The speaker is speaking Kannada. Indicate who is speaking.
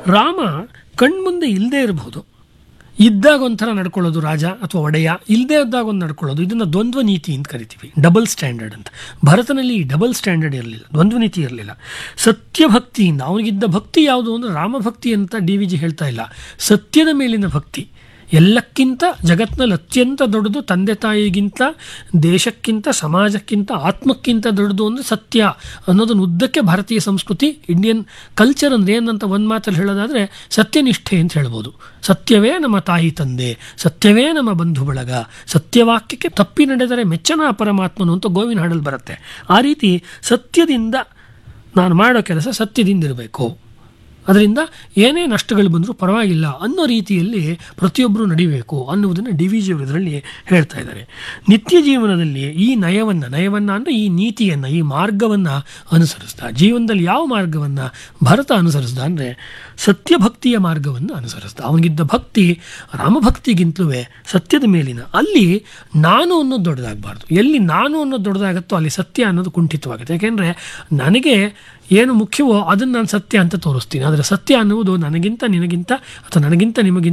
Speaker 1: ರಾಮ ಕಣ್ಮುಂದೆ ಇಲ್ಲದೆ ಇರಬಹುದು, ಇದ್ದಾಗ ಒಂಥರ ನಡ್ಕೊಳ್ಳೋದು ರಾಜ ಅಥವಾ ಒಡೆಯ, ಇಲ್ಲದೆ ಇದ್ದಾಗ ಒಂದು ನಡ್ಕೊಳ್ಳೋದು, ಇದನ್ನು ದ್ವಂದ್ವ ನೀತಿ ಅಂತ ಕರಿತೀವಿ, ಡಬಲ್ ಸ್ಟ್ಯಾಂಡರ್ಡ್ ಅಂತ. ಭರತನಲ್ಲಿ ಡಬಲ್ ಸ್ಟ್ಯಾಂಡರ್ಡ್ ಇರಲಿಲ್ಲ, ದ್ವಂದ್ವ ನೀತಿ ಇರಲಿಲ್ಲ. ಸತ್ಯಭಕ್ತಿಯಿಂದ ಅವನಿಗಿದ್ದ ಭಕ್ತಿ ಯಾವುದು ಅಂದರೆ ರಾಮಭಕ್ತಿ ಅಂತ DVG ಹೇಳ್ತಾ ಇಲ್ಲ, ಸತ್ಯದ ಮೇಲಿನ ಭಕ್ತಿ. ಎಲ್ಲಕ್ಕಿಂತ ಜಗತ್ತಿನಲ್ಲಿ ಅತ್ಯಂತ ದೊಡ್ಡದು ತಂದೆ ತಾಯಿಗಿಂತ, ದೇಶಕ್ಕಿಂತ, ಸಮಾಜಕ್ಕಿಂತ, ಆತ್ಮಕ್ಕಿಂತ ದೊಡ್ಡದು ಅಂದರೆ ಸತ್ಯ ಅನ್ನೋದನ್ನು ಉದ್ದಕ್ಕೆ ಭಾರತೀಯ ಸಂಸ್ಕೃತಿ, ಇಂಡಿಯನ್ ಕಲ್ಚರ್ ಅಂದರೆ ಏನಂತ ಒಂದು ಮಾತಲ್ಲಿ ಹೇಳೋದಾದರೆ ಸತ್ಯನಿಷ್ಠೆ ಅಂತ ಹೇಳ್ಬೋದು. ಸತ್ಯವೇ ನಮ್ಮ ತಾಯಿ ತಂದೆ, ಸತ್ಯವೇ ನಮ್ಮ ಬಂಧು ಬಳಗ, ಸತ್ಯವಾಕ್ಯಕ್ಕೆ ತಪ್ಪಿ ನಡೆದರೆ ಮೆಚ್ಚನ ಪರಮಾತ್ಮನು ಅಂತ ಗೋವಿನ ಹಾಡಲ್ಲಿ ಬರುತ್ತೆ. ಆ ರೀತಿ ಸತ್ಯದಿಂದ ನಾನು ಮಾಡೋ ಕೆಲಸ ಸತ್ಯದಿಂದಿರಬೇಕು, ಅದರಿಂದ ಏನೇ ನಷ್ಟಗಳು ಬಂದರೂ ಪರವಾಗಿಲ್ಲ ಅನ್ನೋ ರೀತಿಯಲ್ಲಿ ಪ್ರತಿಯೊಬ್ಬರೂ ನಡಿಬೇಕು ಅನ್ನುವುದನ್ನು DVG ಅವರು ಇದರಲ್ಲಿ ಹೇಳ್ತಾ ಇದ್ದಾರೆ. ನಿತ್ಯ ಜೀವನದಲ್ಲಿ ಈ ನಯವನ್ನು ಅಂದರೆ ಈ ನೀತಿಯನ್ನು, ಈ ಮಾರ್ಗವನ್ನು ಅನುಸರಿಸ್ದ. ಜೀವನದಲ್ಲಿ ಯಾವ ಮಾರ್ಗವನ್ನು ಭರತ ಅನುಸರಿಸ್ದ ಅಂದರೆ ಸತ್ಯಭಕ್ತಿಯ ಮಾರ್ಗವನ್ನು ಅನುಸರಿಸ್ದ. ಅವನಿಗಿದ್ದ ಭಕ್ತಿ ರಾಮಭಕ್ತಿಗಿಂತಲೂ ಸತ್ಯದ ಮೇಲಿನ. ಅಲ್ಲಿ ನಾನು ಅನ್ನೋದು ದೊಡ್ಡದಾಗಬಾರ್ದು. ಎಲ್ಲಿ ನಾನು ಅನ್ನೋದು ದೊಡ್ಡದಾಗುತ್ತೋ ಅಲ್ಲಿ ಸತ್ಯ ಅನ್ನೋದು ಕುಂಠಿತವಾಗುತ್ತೆ. ಯಾಕೆಂದರೆ ನನಗೆ ಏನು ಮುಖ್ಯವೋ ಅದನ್ನು ನಾನು ಸತ್ಯ ಅಂತ ತೋರಿಸ್ತೀನಿ. ಆದರೆ ಸತ್ಯ ಅನ್ನುವುದು ನನಗಿಂತ ನಿನಗಿಂತ ಅಥವಾ ನನಗಿಂತ ನಿಮಗಿಂತ